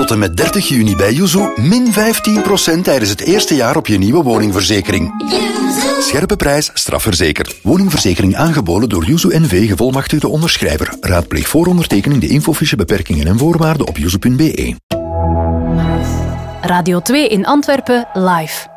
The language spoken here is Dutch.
Tot en met 30 juni bij Yuzu min 15% tijdens het eerste jaar op je nieuwe woningverzekering. Scherpe prijs, strafverzekerd. Woningverzekering aangeboden door Yuzu NV, gevolmachtigde onderschrijver. Raadpleeg voor ondertekening de infofiche beperkingen en voorwaarden op yuzu.be. Radio 2 in Antwerpen live.